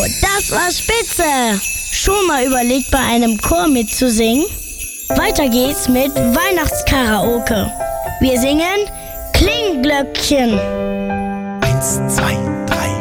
das war spitze! Schon mal überlegt, bei einem Chor mitzusingen? Weiter geht's mit Weihnachtskaraoke. Wir singen Klingglöckchen. 1, 2, 3.